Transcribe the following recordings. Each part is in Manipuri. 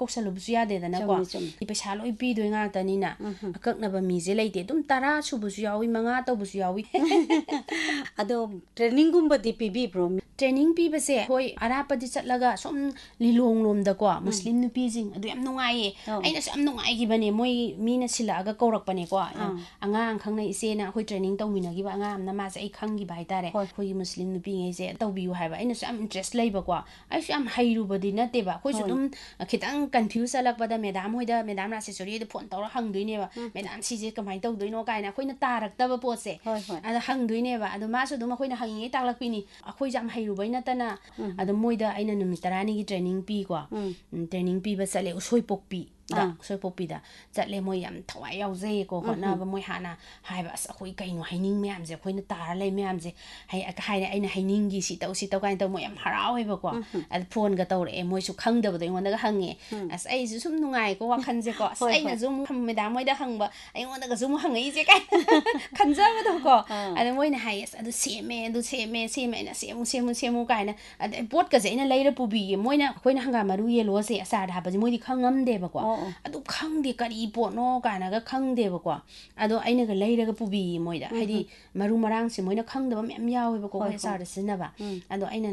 ꯀꯣꯛꯁꯜꯂꯨꯕꯁꯨ ꯌꯥꯗꯦꯗꯅꯀꯣ ꯄꯩꯁꯥ ꯂꯣꯏ ꯄꯤꯗꯣꯏ ꯉꯥꯛꯇꯅꯤꯅ ꯑꯀꯛꯅꯕ ꯃꯤꯁꯦ ꯂꯩꯇꯦ ꯑꯗꯨꯝ 10 ꯁꯨꯕꯁꯨ ꯌꯥꯎꯏ 5 ꯇꯧꯕꯁꯨ ꯌꯥꯎꯏ ꯑꯗꯣ ꯇ꯭ꯔꯦꯅꯤꯡꯒꯨꯝꯕꯗꯤ ꯄꯤꯕꯤꯕ꯭ꯔꯣ ꯇ꯭ꯔꯦꯅꯤꯡ ꯄꯤꯕꯁꯦ ꯍꯣꯏ ꯑꯔꯥꯞꯄꯗꯤ ꯆꯠꯂꯒ ꯁꯨꯝ ꯂꯤꯂꯣꯡ ꯂꯣꯝꯗꯀꯣ ꯃꯨꯁꯂꯤꯝ ꯅꯨꯄꯤꯁꯤꯡ ꯑꯗꯨ ꯌꯥꯝ ꯅꯨꯡꯉꯥꯏꯌꯦ ꯑꯩꯅꯁꯨ ꯌꯥꯝ ꯅꯨꯡꯉꯥꯏꯈꯤꯕꯅꯦ ꯃꯣꯏ ꯃꯤꯅ ꯁꯤꯜꯂꯛꯑꯒ ꯀꯧꯔꯛꯄꯅꯦꯀꯣ ꯑꯉꯥꯡ ꯈꯪꯅ ꯏꯆꯦꯅ ꯑꯩꯈꯣꯏ ꯇ꯭ꯔꯦꯅꯤꯡ ꯇꯧꯃꯤꯟꯅꯈꯤꯕ ꯑꯉꯥꯡ ꯑꯃꯅ ꯃꯥꯁꯦ ꯑꯩ ꯈꯪꯈꯤꯕ ꯍꯥꯏꯇꯥꯔꯦ ꯑꯩꯈꯣꯏꯒꯤ ꯃꯨꯁꯂꯤꯝ ꯅꯨꯄꯤꯉꯩꯁꯦ ꯇꯧꯕꯤꯌꯨ ꯍꯥꯏꯕ ꯑꯩꯅꯁꯨ ꯌꯥꯝ ꯏꯟꯇꯔꯦꯁ ꯂꯩꯕꯀꯣ ꯑꯩꯁꯨ ꯌꯥꯝ ꯍꯩꯔꯨꯕꯗꯤ ꯅꯠꯇꯦꯕ ꯑꯩꯈꯣꯏꯁꯨ ꯑꯗꯨꯝ ꯈꯤꯇꯪ ꯀꯟꯐ꯭ꯌꯨꯁ ꯆꯠꯂꯛꯄꯗ ꯃꯦꯗꯥꯝ ꯍꯣꯏꯗ ꯃꯦꯗꯥꯝ ꯔꯥꯁꯦꯁꯣꯔꯤꯗ ꯐꯣꯟ ꯇꯧꯔ ꯍꯪꯗꯣꯏꯅꯦꯕ ꯃꯦꯗꯥꯝ ꯁꯤꯁꯦ ꯀꯃꯥꯏꯅ ꯇꯧꯗꯣꯏꯅꯣ ꯀꯥꯏꯅ ꯑꯩꯈꯣꯏꯅ ꯇꯥꯔꯛꯇꯕ ꯄꯣꯠꯁꯦ ꯑꯗ ꯍꯪꯗꯣꯏꯅꯦꯕ ꯑꯗꯣ ꯃꯥꯁꯨ ꯑꯗꯨꯝ ꯑꯩꯈꯣꯏꯅ ꯍꯪꯉꯤꯉꯩ ꯇꯥꯛꯂꯛꯄꯤꯅꯤ ꯑꯩꯈꯣꯏꯁꯨ ꯌꯥꯝ ꯍꯩꯔꯨꯕꯩ ꯅꯠꯇꯅ ꯑꯗꯣ ꯃꯣꯏꯗ ꯑꯩꯅ ꯅꯨꯃꯤꯠ 10ꯅꯤꯒꯤ ꯇ꯭ꯔꯦꯅꯤꯡ ꯄꯤꯀꯣ ꯇ꯭ꯔꯦꯅꯤꯡ ꯄꯤꯕ ꯆꯠꯂꯦ ꯎꯁꯣꯏꯄꯣꯛꯄꯤꯗ ꯎꯁꯣꯏꯄꯣꯛꯄꯤꯗ ꯆꯠꯂꯦ ꯃꯣꯏ ꯌꯥꯝ ꯊꯋꯥꯏ ꯌꯥꯎꯖꯩꯌꯦꯀꯣ ꯍꯣꯠꯅꯕ ꯃꯣꯏ ꯍꯥꯟꯅ ꯍꯥꯏꯕ ꯑꯁ ꯑꯩꯈꯣꯏ ꯀꯩꯅꯣ ꯍꯩꯅꯤꯡ ꯃꯌꯥꯝꯁꯦ ꯑꯩꯈꯣꯏꯅ ꯇꯥꯔ ꯂꯩ ꯃꯌꯥꯝꯁꯦ ꯍꯥꯏꯅ ꯑꯩꯅ ꯍꯩꯅꯤꯡꯒꯤ ꯁꯤ ꯇꯧ ꯀꯥꯏꯅ ꯇꯧ ꯃꯣꯏ ꯌꯥꯝ ꯍꯔꯥꯎꯋꯦꯕꯀꯣ ꯑꯗ ꯐꯣꯟꯒ ꯇꯧꯔꯛꯑꯦ ꯃꯣꯏꯁꯨ ꯈꯪꯗꯕꯗꯣ ꯑꯩꯉꯣꯟꯗꯒ ꯍꯪꯉꯦ ꯑꯁ ꯑꯩꯁꯨ ꯁꯨꯝ ꯅꯨꯡꯉꯥꯏꯀꯣ ꯋꯥꯈꯜꯁꯦꯀꯣ ꯑꯁ ꯑꯩꯅꯁꯨ ꯑꯃꯨꯛ ꯃꯦꯗꯥꯝ ꯍꯣꯏꯗ ꯍꯪꯕ ꯑꯩꯉꯣꯟꯗꯒꯁꯨ ꯑꯃꯨꯛ ꯍꯪꯉꯛꯏꯁꯦ ꯀꯥꯏ ꯈꯟꯖꯕꯗꯣꯀꯣ ꯑꯗ ꯃꯣꯏꯅ ꯍꯥꯏꯌꯦ ꯑꯁ ꯑꯗꯨ ꯁꯦꯝꯃꯦ ꯑꯩꯅ ꯁꯦꯝꯃꯨ ꯀꯥꯏꯅ ꯑꯗꯩ ꯄꯣꯠꯀꯁꯦ ꯑꯩꯅ ꯂꯩꯔ ꯄꯨꯕꯤꯌꯦ ꯃꯣꯏꯅ ꯑꯩꯈꯣꯏꯅ ꯍꯪꯒꯥꯝ ꯃꯔꯨ ꯌꯦꯜꯂꯣꯁꯦ ꯑꯆꯥꯔꯗ ꯍꯥꯞꯄꯁꯦ ꯃꯣꯏꯗꯤ ꯈꯪꯉꯝꯗꯦꯕꯀꯣ ꯑꯗꯨ ꯈꯪꯗꯦ ꯀꯔꯤ ꯄꯣꯠꯅꯣ ꯀꯥꯏꯅꯒ ꯈꯪꯗꯦꯕꯀꯣ ꯑꯗꯣ ꯑꯩꯅꯒ ꯂꯩꯔꯒ ꯄꯨꯕꯤꯌꯦ ꯃꯣꯏꯗ ꯍꯥꯏꯗꯤ ꯃꯔꯨ ꯃꯔꯥꯡꯁꯦ ꯃꯣꯏꯅ ꯈꯪꯗꯕ ꯃꯌꯥꯝ ꯌꯥꯎꯋꯦꯕꯀꯣ ꯑꯩꯈꯣꯏ ꯑꯆꯥꯔꯗ ꯁꯤꯖꯤꯟꯅꯕ ꯑꯗꯣ ꯑꯩꯅ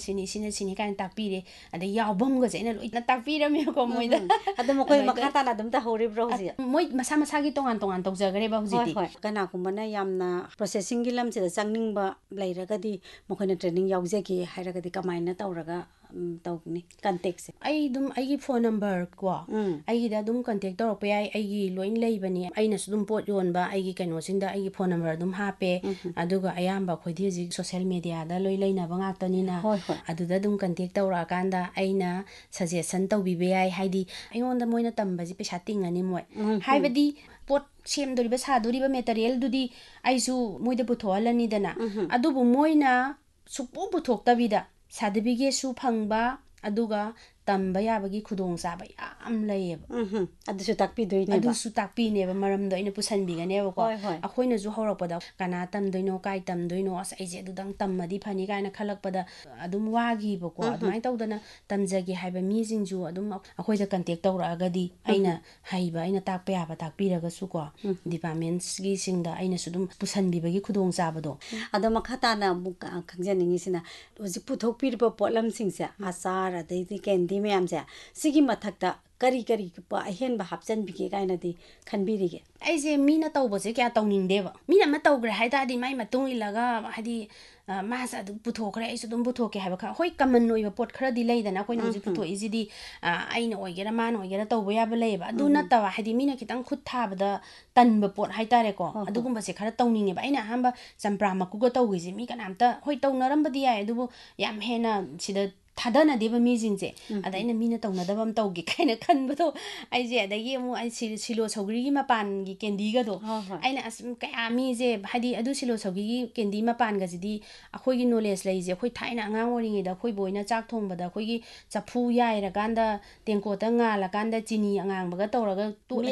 ꯁꯤꯅ ꯀꯥꯏꯅ ꯇꯥꯛꯄꯤꯔꯦ ꯑꯗꯩ ꯌꯥꯎꯐꯝꯒꯁꯦ ꯑꯩꯅ ꯂꯣꯏꯅ ꯇꯥꯛꯄꯤꯔꯝꯃꯦꯕꯀꯣ ꯃꯣꯏꯗ ꯑꯗꯣ ꯃꯈꯣꯏ ꯃꯈꯥ ꯇꯥꯅ ꯑꯗꯨꯝ ꯇꯧꯍꯧꯔꯤꯕ꯭ꯔꯣ ꯍꯧꯖꯤꯛ ꯃꯣꯏ ꯃꯁꯥ ꯃꯁꯥꯒꯤ ꯇꯣꯉꯥꯟ ꯇꯧꯖꯈ꯭ꯔꯦꯕ ꯍꯧꯖꯤꯛꯇꯤ ꯀꯅꯥꯒꯨꯝꯕꯅ ꯌꯥꯝꯅ ꯄ꯭ꯔꯣꯁꯦꯁꯤꯡꯒꯤ ꯂꯝꯁꯤꯗ ꯆꯪꯅꯤꯡꯕ ꯂꯩꯔꯒꯗꯤ ꯃꯈꯣꯏꯅ ꯇ꯭ꯔꯦꯅꯤꯡ ꯌꯥꯎꯖꯒꯦ ꯍꯥꯏꯔꯒꯗꯤ ꯀꯃꯥꯏꯅ ꯇꯧꯔꯒ ꯇꯧꯒꯅꯤ ꯀꯟꯇꯦꯛꯁꯦ ꯑꯩ ꯑꯗꯨꯝ ꯑꯩꯒꯤ ꯐꯣꯟ ꯅꯝꯕꯔ ꯀꯣ ꯑꯩꯒꯤꯗ ꯑꯗꯨꯝ ꯀꯟꯇꯦꯛ ꯇꯧꯔꯛꯄ ꯌꯥꯏ ꯑꯩꯒꯤ ꯂꯣꯏ ꯂꯩꯕꯅꯤ ꯑꯩꯅꯁꯨ ꯑꯗꯨꯝ ꯄꯣꯠ ꯌꯣꯟꯕ ꯑꯩꯒꯤ ꯀꯩꯅꯣꯁꯤꯡꯗ ꯑꯩꯒꯤ ꯐꯣꯟ ꯅꯝꯕꯔ ꯑꯗꯨꯝ ꯍꯥꯞꯄꯦ ꯑꯗꯨꯒ ꯑꯌꯥꯝꯕ ꯑꯩꯈꯣꯏꯗꯤ ꯍꯧꯖꯤꯛ ꯁꯣꯁꯦꯜ ꯃꯦꯗꯤꯌꯥꯗ ꯂꯣꯏ ꯂꯩꯅꯕ ꯉꯥꯛꯇꯅꯤꯅ ꯑꯗꯨꯗ ꯑꯗꯨꯝ ꯀꯟꯇꯦꯛ ꯇꯧꯔꯛꯑꯀꯥꯟꯗ ꯑꯩꯅ ꯁꯖꯦꯁꯟ ꯇꯧꯕꯤꯕ ꯌꯥꯏ ꯍꯥꯏꯗꯤ ꯑꯩꯉꯣꯟꯗ ꯃꯣꯏꯅ ꯇꯝꯕꯁꯤ ꯄꯩꯁꯥ ꯇꯤꯡꯉꯅꯤ ꯃꯣꯏ ꯍꯥꯏꯕꯗꯤ ꯄꯣꯠ ꯁꯦꯝꯗꯣꯔꯤꯕ ꯁꯥꯗꯣꯔꯤꯕ ꯃꯦꯇꯔꯤꯌꯦꯜꯗꯨꯗꯤ ꯑꯩꯁꯨ ꯃꯣꯏꯗ ꯄꯨꯊꯣꯛꯍꯜꯂꯅꯤꯗꯅ ꯑꯗꯨꯕꯨ ꯃꯣꯏꯅ ꯁꯨꯛꯄꯨ ꯄꯨꯊꯣꯛꯇꯕꯤꯗ ꯁꯥꯔꯇꯤꯐꯤꯀꯦꯠꯁꯨ ꯐꯪꯕ ꯑꯗꯨꯒ ꯇꯝꯕ ꯌꯥꯕꯒꯤ ꯈꯨꯗꯣꯡꯆꯥꯕ ꯌꯥꯝ ꯂꯩꯌꯦꯕ ꯑꯗꯨꯁꯨ ꯇꯥꯛꯄꯤꯗꯣꯏꯅꯦꯕ ꯑꯗꯨꯁꯨ ꯇꯥꯛꯄꯤꯅꯦꯕ ꯃꯔꯝꯗꯣ ꯑꯩꯅ ꯄꯨꯁꯟꯕꯤꯒꯅꯦꯕꯀꯣ ꯑꯩꯈꯣꯏꯅꯁꯨ ꯍꯧꯔꯛꯄꯗ ꯀꯅꯥ ꯇꯝꯗꯣꯏꯅೋ ꯀꯥꯏ ꯇꯝꯗꯣꯏꯅꯣ ꯑꯁ ꯑꯩꯁꯦ ꯑꯗꯨꯗꯪ ꯇꯝꯃꯗꯤ ꯐꯅꯤ ꯀꯥꯏꯅ ꯈꯜꯂꯛꯄꯗ ꯑꯗꯨꯝ ꯋꯥꯈꯤꯕꯀꯣ ꯑꯗꯨꯃꯥꯏꯅ ꯇꯧꯗꯅ ꯇꯝꯖꯒꯦ ꯍꯥꯏꯕ ꯃꯤꯁꯤꯡꯁꯨ ꯑꯗꯨꯝ ꯑꯩꯈꯣꯏꯗ ꯀꯟꯇꯦꯛ ꯇꯧꯔꯛꯑꯒꯗꯤ ꯑꯩꯅ ꯍꯩꯕ ꯑꯩꯅ ꯇꯥꯛꯄ ꯌꯥꯕ ꯇꯥꯛꯄꯤꯔꯒꯁꯨꯀꯣ ꯗꯤꯄꯥꯔꯠꯃꯦꯟꯠꯁꯀꯤꯁꯤꯡꯗ ꯑꯩꯅꯁꯨ ꯑꯗꯨꯝ ꯄꯨꯁꯟꯕꯤꯕꯒꯤ ꯈꯨꯗꯣꯡꯆꯥꯕꯗꯣ ꯑꯗꯣ ꯃꯈꯥ ꯇꯥꯅ ꯑꯃꯨꯛ ꯈꯪꯖꯅꯤꯡꯉꯤꯁꯤꯅ ꯍꯧꯖꯤꯛ ꯄꯨꯊꯣꯛꯄꯤꯔꯤꯕ ꯄꯣꯠꯂꯝꯁꯤꯡꯁꯦ ꯑꯆꯥꯔ ꯑꯗꯩꯗꯤ ꯀꯦꯟꯗꯤ ꯃꯌꯥꯝꯁꯦ ꯁꯤꯒꯤ ꯃꯊꯛꯇ ꯀꯔꯤ ꯑꯍꯦꯟꯕ ꯍꯥꯞꯆꯟꯕꯤꯒꯦ ꯀꯥꯏꯅꯗꯤ ꯈꯟꯕꯤꯔꯤꯒꯦ ꯑꯩꯁꯦ ꯃꯤꯅ ꯇꯧꯕꯁꯦ ꯀꯌꯥ ꯇꯧꯅꯤꯡꯗꯦꯕ ꯃꯤꯅ ꯑꯃ ꯇꯧꯈ꯭ꯔꯦ ꯍꯥꯏ ꯇꯥꯔꯗꯤ ꯃꯥꯏ ꯃꯇꯨꯡ ꯏꯜꯂꯒ ꯍꯥꯏꯗꯤ ꯃꯥꯁꯦ ꯑꯗꯨꯝ ꯄꯨꯊꯣꯛꯈ꯭ರೆ ꯑꯩꯁꯨ ꯑꯗꯨꯝ ꯄꯨꯊꯣꯛꯀꯦ ꯍꯥꯏꯕ ꯈꯔ ꯍꯣꯏ ꯀꯃꯟ ꯑꯣꯏꯕ ꯄꯣꯠ ꯈꯔꯗꯤ ꯂꯩꯗꯅ ꯑꯩꯈꯣꯏꯅ ꯍꯧꯖꯤꯛ ꯄꯨꯊꯣꯛꯏꯁꯤꯗꯤ ꯑꯩꯅ ꯑꯣꯏꯒꯦꯔꯥ ꯃꯥꯅ ꯑꯣꯏꯒꯦꯔꯥ ꯇꯧꯕ ꯌꯥꯕ ꯂꯩꯌꯦꯕ ꯑꯗꯨ ꯅꯠꯇꯕ ꯍꯥꯏꯗꯤ ꯃꯤꯅ ꯈꯤꯇꯪ ꯈꯨꯠ ꯊꯥꯕꯗ ꯇꯟꯕ ꯄꯣꯠ ꯍꯥꯏꯇꯥꯔꯦꯀꯣ ꯑꯗꯨꯒꯨꯝꯕꯁꯦ ꯈꯔ ꯇꯧꯅꯤꯡꯉꯦꯕ ꯑꯩꯅ ꯑꯍꯥꯟꯕ ꯆꯝꯄ꯭ꯔꯥ ꯃꯀꯨꯒ ꯇꯧꯈꯤꯁꯦ ꯃꯤ ꯀꯅꯥꯝꯇ ꯍꯣꯏ ꯇꯧꯅꯔꯝꯕꯗꯤ ꯌꯥꯏ ꯑꯗꯨꯕꯨ ꯌꯥꯝ ꯍꯦꯟꯅ ꯁꯤꯗ ꯊꯥꯗꯅꯗꯦꯕ ꯃꯤꯁꯤꯡꯁꯦ ꯑꯗ ꯑꯩꯅ ꯃꯤꯅ ꯇꯧꯅꯗꯕ ꯑꯃ ꯇꯧꯒꯦ ꯀꯥꯏꯅ ꯈꯟꯕꯗꯣ ꯑꯩꯁꯦ ꯑꯗꯒꯤ ꯑꯃꯨꯛ ꯑꯩ ꯁꯤꯂꯣ ꯁꯧꯒ꯭ꯔꯤꯒꯤ ꯃꯄꯥꯟꯒꯤ ꯀꯦꯟꯗꯤꯒꯗꯣ ꯑꯩꯅ ꯑꯁ ꯀꯌꯥ ꯃꯤꯁꯦ ꯍꯥꯏꯗꯤ ꯑꯗꯨ ꯁꯤꯂꯣ ꯁꯧꯒ꯭ꯔꯤꯒꯤ ꯀꯦꯟꯗꯤ ꯃꯄꯥꯟꯒꯁꯤꯗꯤ ꯑꯩꯈꯣꯏꯒꯤ ꯅꯣꯂꯦꯖ ꯂꯩꯔꯤꯁꯦ ꯑꯩꯈꯣꯏ ꯊꯥꯏꯅ ꯑꯉꯥꯡ ꯑꯣꯏꯔꯤꯉꯩꯗ ꯑꯩꯈꯣꯏ ꯕꯣꯏꯅ ꯆꯥꯛ ꯊꯣꯡꯕꯗ ꯑꯩꯈꯣꯏꯒꯤ ꯆꯐꯨ ꯌꯥꯏꯔꯀꯥꯟꯗ ꯇꯦꯡꯀꯣꯠꯇ ꯉꯥꯜꯂꯀꯥꯟꯗ ꯆꯤꯅꯤ ꯑꯉꯥꯡꯕꯒ ꯇꯧꯔꯒ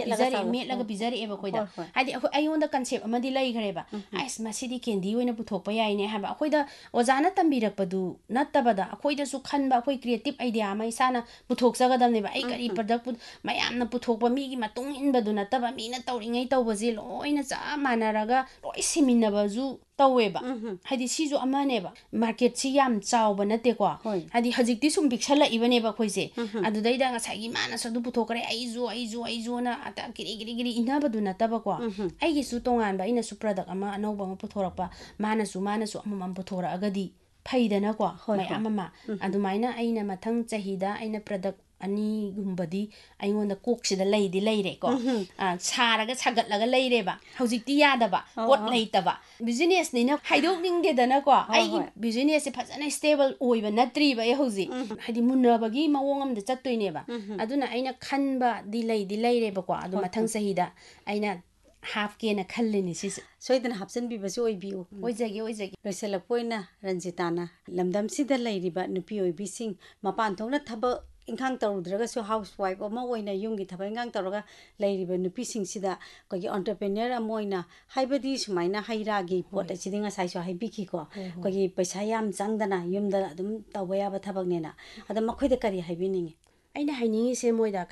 ꯃꯦꯠꯂꯒ ꯄꯤꯖꯔꯛꯑꯦꯕ ꯑꯩꯈꯣꯏꯗ ꯍꯥꯏꯗꯤ ꯑꯩꯉꯣꯟꯗ ꯀꯟꯁꯦꯞ ꯑꯃꯗꯤ ꯂꯩꯈ꯭ꯔꯦꯕ ꯑꯁ ꯃꯁꯤꯗꯤ ꯀꯦꯟꯗꯤ ꯑꯣꯏꯅ ꯄꯨꯊꯣꯛꯄ ꯌꯥꯏꯅꯦ ꯍꯥꯏꯕ ꯑꯩꯈꯣꯏꯗ ꯑꯣꯖꯥꯅ ꯇꯝꯕꯤꯔꯛꯄꯗꯨ ꯅꯠꯇꯕꯗ ꯑꯩꯈꯣꯏꯗꯁꯨ ꯈꯟꯕ ꯑꯩꯈꯣꯏ ꯀ꯭रिꯌꯦꯇꯤꯞ ꯑꯥꯏꯗꯤꯌꯥ ꯑꯃ ꯏꯁꯥꯅ ꯄꯨꯊꯣꯛꯆꯒꯗꯕꯅꯦꯕ ꯑꯩ ꯀꯔꯤ ꯄ꯭ꯔꯗꯛ ꯃꯌꯥꯝꯅ ꯄꯨꯊꯣꯛꯄ ꯃꯤꯒꯤ ꯃꯇꯨꯡ ꯏꯟꯕꯗꯨ ꯅꯠꯇꯕ ꯃꯤꯅ ꯇꯧꯔꯤꯉꯩ ꯇꯧꯕꯁꯦ ꯂꯣꯏꯅ ꯆꯞ ꯃꯥꯟꯅꯔꯒ ꯂꯣꯏ ꯁꯤꯃꯤꯟꯅꯕꯁꯨ ꯇꯧꯋꯦꯕ ꯍꯥꯏꯗꯤ ꯁꯤꯁꯨ ꯑꯃꯅꯦꯕ ꯃꯥꯔꯀꯦꯠꯁꯤ ꯌꯥꯝ ꯆꯥꯎꯕ ꯅꯠꯇꯦꯀꯣ ꯍꯥꯏꯗꯤ ꯍꯧꯖꯤꯛꯇꯤ ꯁꯨꯝ ꯄꯤꯛꯁꯜꯂꯛꯏꯕꯅꯦꯕ ꯑꯩꯈꯣꯏꯁꯦ ꯑꯗꯨꯗꯩꯗ ꯉꯁꯥꯏꯒꯤ ꯃꯥꯅꯁꯨ ꯑꯗꯨ ꯄꯨꯊꯣꯛꯈ꯭ꯔꯦ ꯑꯩꯁꯨꯅ ꯀꯤꯔꯤ ꯏꯟꯅꯕꯗꯨ ꯅꯠꯇꯕꯀꯣ ꯑꯩꯒꯤꯁꯨ ꯇꯣꯉꯥꯟꯕ ꯑꯩꯅꯁꯨ ꯄ꯭ꯔꯗꯛ ꯑꯃ ꯑꯅꯧꯕ ꯑꯃ ꯄꯨꯊꯣꯔꯛꯄ ꯃꯥꯅꯁꯨ ꯑꯃꯃꯝ ꯄꯨꯊꯣꯔꯛꯑꯒꯗꯤ ꯐꯩꯗꯅꯀꯣ ꯃꯌꯥꯝ ꯑꯃ ꯑꯗꯨꯃꯥꯏꯅ ꯑꯩꯅ ꯃꯊꯪ ꯆꯍꯤꯗ ꯑꯩꯅ ꯄ꯭ꯔꯗꯛ ꯑꯅꯤꯒꯨꯝꯕꯗꯤ ꯑꯩꯉꯣꯟꯗ ꯀꯣꯛꯁꯤꯗ ꯂꯩꯔꯦꯀꯣ ꯁꯥꯔꯒ ꯁꯥꯒꯠꯂꯒ ꯂꯩꯔꯦꯕ ꯍꯧꯖꯤꯛꯇꯤ ꯌꯥꯗꯕ ꯄꯣꯠ ꯂꯩꯇꯕ ꯕꯤꯖꯤꯅꯦꯁꯅꯤꯅ ꯍꯥꯏꯗꯣꯛꯅꯤꯡꯗꯦꯗꯅꯀꯣ ꯑꯩꯒꯤ ꯕꯤꯖꯤꯅꯦꯁꯁꯦ ꯐꯖꯅ ꯁ꯭ꯇꯦꯕꯜ ꯑꯣꯏꯕ ꯅꯠꯇ꯭ꯔꯤꯕ ꯑꯩ ꯍꯧꯖꯤꯛ ꯍꯥꯏꯗꯤ ꯃꯨꯟꯅꯕꯒꯤ ꯃꯑꯣꯡ ꯑꯃꯗ ꯆꯠꯇꯣꯏꯅꯦꯕ ꯑꯗꯨꯅ ꯑꯩꯅ ꯈꯟꯕꯗꯤ ꯂꯩꯔꯦꯕꯀꯣ ꯑꯗꯨ ꯃꯊꯪ ꯆꯍꯤꯗ ꯑꯩꯅ ꯍꯥꯞꯀꯦꯅ ꯈꯜꯂꯤꯅꯤ ꯁꯤꯁꯨ ꯁꯣꯏꯗꯅ ꯍꯥꯞꯆꯤꯟꯕꯤꯕꯁꯨ ꯑꯣꯏꯕꯤꯌꯨ ꯑꯣꯏꯖꯒꯦ ꯂꯣꯏꯁꯤꯜꯂꯛꯄ ꯑꯣꯏꯅ ꯔꯟꯖꯤꯇꯥꯅ ꯂꯝꯗꯝꯁꯤꯗ ꯂꯩꯔꯤꯕ ꯅꯨꯄꯤ ꯑꯣꯏꯕꯤꯁꯤꯡ ꯃꯄꯥꯟ ꯊꯣꯛꯅ ꯊꯕꯛ ꯏꯪꯈꯥꯡ ꯇꯧꯔꯨꯗ꯭ꯔꯒꯁꯨ ꯍꯥꯎꯁ ꯋꯥꯏꯐ ꯑꯃ ꯑꯣꯏꯅ ꯌꯨꯝꯒꯤ ꯊꯕꯛ ꯏꯪꯈꯥꯡ ꯇꯧꯔꯒ ꯂꯩꯔꯤꯕ ꯅꯨꯄꯤꯁꯤꯡꯁꯤꯗ ꯑꯩꯈꯣꯏꯒꯤ ꯑꯣꯟꯇꯔꯄ꯭ꯔꯦꯅꯔ ꯑꯃ ꯑꯣꯏꯅ ꯍꯥꯏꯕꯗꯤ ꯁꯨꯃꯥꯏꯅ ꯍꯩ ꯔꯥꯒꯤ ꯄꯣꯠ ꯑꯁꯤꯗꯤ ꯉꯁꯥꯏꯁꯨ ꯍꯥꯏꯕꯤꯈꯤꯀꯣ ꯑꯩꯈꯣꯏꯒꯤ ꯄꯩꯁꯥ ꯌꯥꯝ ꯆꯪꯗꯅ ꯌꯨꯝꯗ ꯑꯗꯨꯝ ꯇꯧꯕ ꯌꯥꯕ ꯊꯕꯛꯅꯦꯅ ꯑꯗ ꯃꯈꯣꯏꯗ ꯀꯔꯤ ꯍꯥꯏꯕꯤꯅꯤꯡꯉꯤ ꯑꯩꯅ ꯍꯥꯏꯅꯤꯡꯉꯤꯁꯦ ꯃꯣꯏꯗ